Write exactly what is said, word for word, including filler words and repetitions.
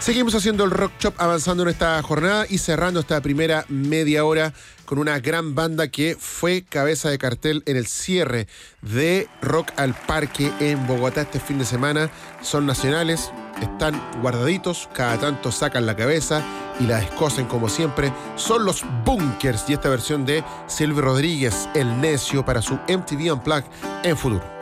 Seguimos haciendo el Rock Shop, avanzando en esta jornada y cerrando esta primera media hora con una gran banda que fue cabeza de cartel en el cierre de Rock al Parque en Bogotá este fin de semana. Son nacionales, están guardaditos, cada tanto sacan la cabeza y la descosen como siempre. Son los Bunkers y esta versión de Silvio Rodríguez, El Necio, para su M T V Unplugged en Futuro.